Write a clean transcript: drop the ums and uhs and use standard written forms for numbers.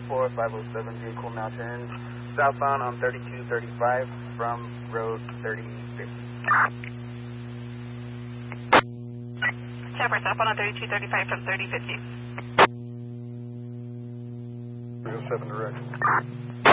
4507 vehicle now turns southbound on 3235 from road 3050. Chopper, southbound on 3235 from 3050. 307 direct.